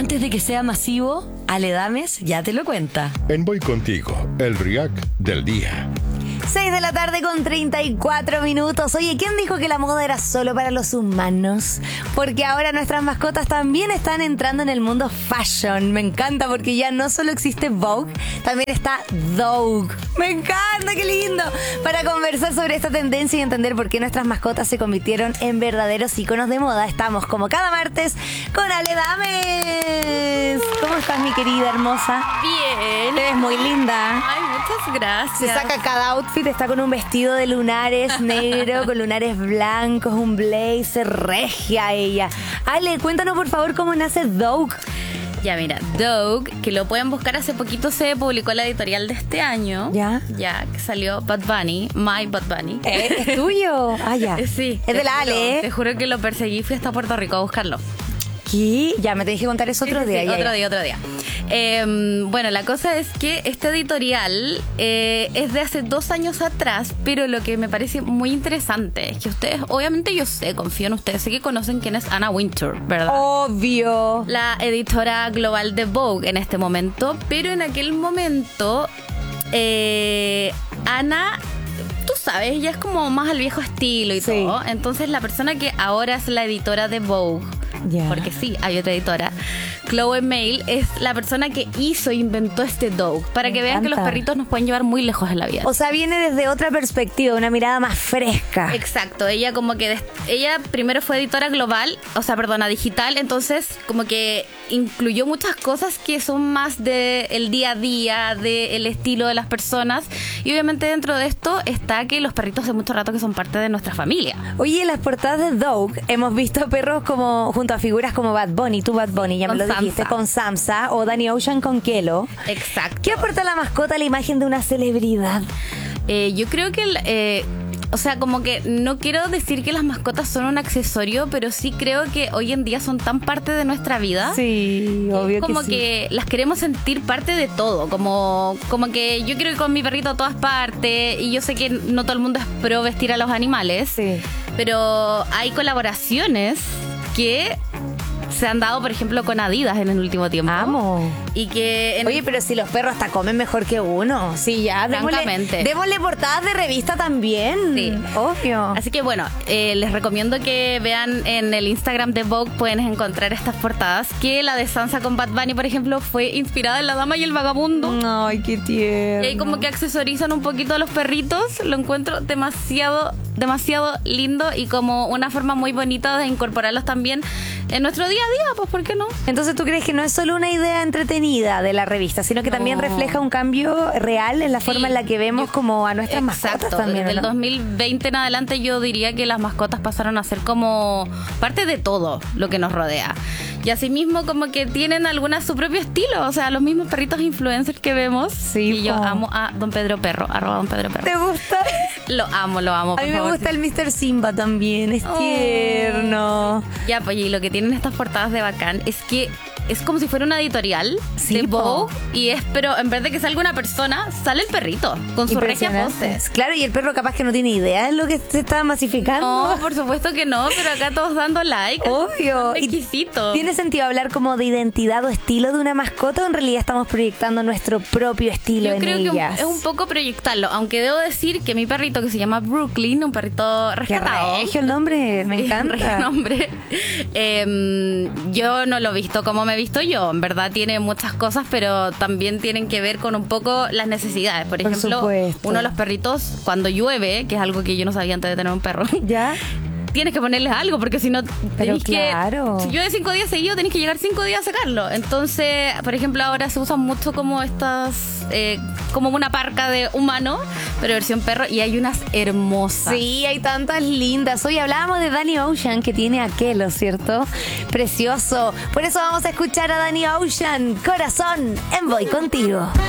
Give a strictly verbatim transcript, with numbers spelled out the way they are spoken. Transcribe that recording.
antes de que sea masivo, Ale Dames ya te lo cuenta. En Voy Contigo, el React del día. seis de la tarde con treinta y cuatro minutos. Oye, ¿quién dijo que la moda era solo para los humanos? Porque ahora nuestras mascotas también están entrando en el mundo fashion. Me encanta porque ya no solo existe Vogue, también está Dogue. Me encanta, qué lindo. Para conversar sobre esta tendencia y entender por qué nuestras mascotas se convirtieron en verdaderos íconos de moda, estamos como cada martes con Ale Dames. ¿Cómo estás, mi querida hermosa? Bien. Te ves muy linda. Ay, muchas gracias. Se saca cada outfit, está con un vestido de lunares negro, con lunares blancos, un blazer, regia ella. Ale, cuéntanos por favor cómo nace Dogue. Ya, mira, Dogue, que lo pueden buscar, hace poquito se publicó la editorial de este año. ¿Ya? Ya, que salió Bad Bunny, My Bad Bunny. ¿Eh? ¿Es tuyo? Ah, ya. Eh, Sí. Es de la juro, Ale, ¿eh? Te juro que lo perseguí, fui hasta Puerto Rico a buscarlo. ¿Qué? Ya, me tenés que contar eso otro Sí, sí, día. sí, ya, otro ya. día, otro día. Eh, bueno, la cosa es que este editorial eh, es de hace dos años atrás, pero lo que me parece muy interesante es que ustedes, obviamente yo sé, confío en ustedes, sé que conocen quién es Anna Wintour, ¿verdad? Obvio. La editora global de Vogue en este momento, pero en aquel momento eh, Ana, tú sabes, ella es como más al viejo estilo y Sí. todo. Entonces la persona que ahora es la editora de Vogue, Ya. porque sí, hay otra editora, Chloe Mail, es la persona que hizo e inventó este Dogue, para Me que vean que los encanta. perritos nos pueden llevar muy lejos en la vida. O sea, viene desde otra perspectiva, una mirada más fresca. Exacto, ella como que des- ella primero fue editora global, o sea, perdona, digital, entonces como que incluyó muchas cosas que son más de el día a día, del estilo de las personas, y obviamente dentro de esto está que los perritos hace mucho rato que son parte de nuestra familia. Oye, en las portadas de Dogue hemos visto perros como junto a figuras como Bad Bunny, tú Bad Bunny, ya Con me lo dijiste, Samsa. con Samsa o Danny Ocean con Kelo. Exacto. ¿Qué aporta la mascota a la imagen de una celebridad? Eh, yo creo que, el, eh, o sea, como que no quiero decir que las mascotas son un accesorio, pero sí creo que hoy en día son tan parte de nuestra vida. Sí, Es como que, las queremos sentir parte de todo, como, como que yo quiero ir con mi perrito a todas partes, y yo sé que no todo el mundo es pro vestir a los animales, Sí. pero hay colaboraciones que se han dado, por ejemplo, con Adidas en el último tiempo. Amo. Y que en Oye, pero si los perros hasta comen mejor que uno. Sí, ya, démosle, Francamente. démosle portadas de revista también. Sí. Obvio. Así que bueno, eh, les recomiendo que vean en el Instagram de Vogue, pueden encontrar estas portadas, que la de Sansa con Bad Bunny, por ejemplo, fue inspirada en La Dama y el Vagabundo. Ay, qué tierno. Y ahí como que accesorizan un poquito a los perritos. Lo encuentro demasiado, demasiado lindo, y como una forma muy bonita de incorporarlos también en nuestro día a día, pues ¿por qué no? Entonces, ¿tú crees que no es solo una idea entretenida de la revista, sino que No. también refleja un cambio real en la forma en la que vemos Yo- como a nuestras Exacto, mascotas también? desde ¿o el no? dos mil veinte en adelante yo diría que las mascotas pasaron a ser como parte de todo lo que nos rodea. Y asimismo como que tienen algunas su propio estilo, o sea, los mismos perritos influencers que vemos. Sí, y yo po. amo a Don Pedro Perro, arroba Don Pedro Perro. ¿Te gusta? Lo amo, lo amo. A por mí me favor. gusta el mister Simba también, es Oh. tierno. Ya, pues, y lo que tienen estas portadas de bacán es que es como si fuera una editorial Sí, de po. Vogue, y es, pero en vez de que salga una persona, sale el perrito con su regia Impresionante. pose. Claro, y el perro capaz que no tiene idea de lo que se está masificando. No, por supuesto que no, pero acá todos dando like. Obvio. Y Exquisito. ¿tiene sentido hablar como de identidad o estilo de una mascota, o en realidad estamos proyectando nuestro propio estilo Yo en creo que un- ellas? es un poco proyectarlo, aunque debo decir que mi perrito, que se llama Brooklyn, un perrito Qué rescatado. regio el nombre, me Sí, encanta. regio nombre. Eh, yo no lo he visto como me he visto yo. En verdad tiene muchas cosas, pero también tienen que ver con un poco las necesidades. Por Por ejemplo, supuesto. uno de los perritos, cuando llueve, que es algo que yo no sabía antes de tener un perro, ¿Ya? tienes que ponerles algo, porque si no tenés claro. que, si llueve cinco días seguidos, tenés que llegar cinco días a sacarlo. Entonces, por ejemplo, ahora se usan mucho como estas, eh, como una parca de humano, pero versión perro, y hay unas hermosas. Sí, hay tantas lindas. Hoy hablábamos de Danny Ocean, que tiene aquello, ¿cierto? Precioso. Por eso vamos a escuchar a Danny Ocean, Corazón, en Voy Contigo.